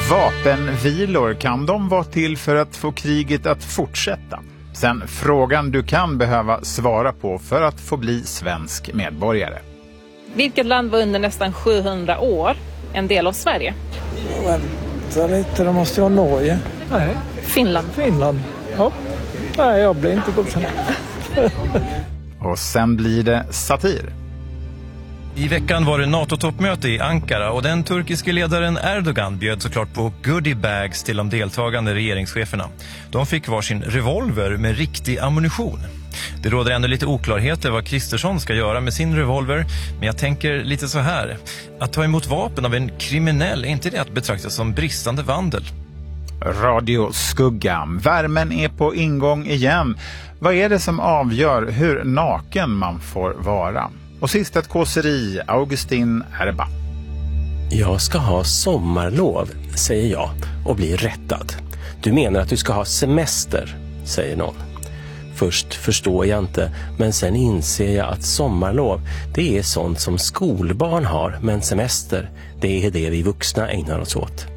Vapenvilor, kan de vara till för att få kriget att fortsätta? Sen frågan du kan behöva svara på för att få bli svensk medborgare. Vilket land var under nästan 700 år en del av Sverige? Vänta lite, då måste jag ha Norge. Nej. Finland. Ja. Nej, jag blir inte godkänd. Och sen blir det satir. I veckan var det NATO-toppmöte i Ankara och den turkiske ledaren Erdogan bjöd såklart på goodiebags till de deltagande regeringscheferna. De fick varsin revolver med riktig ammunition. Det råder ändå lite oklarheter vad Kristersson ska göra med sin revolver, men jag tänker lite så här. Att ta emot vapen av en kriminell, är inte det att betrakta som bristande vandel? Radio Skugga. Värmen är på ingång igen. Vad är det som avgör hur naken man får vara? Och sist ett kåseri, Augustin Erba. Jag ska ha sommarlov, säger jag, och blir rättad. Du menar att du ska ha semester, säger någon. Först förstår jag inte, men sen inser jag att sommarlov, det är sånt som skolbarn har, men semester, det är det vi vuxna ägnar oss åt.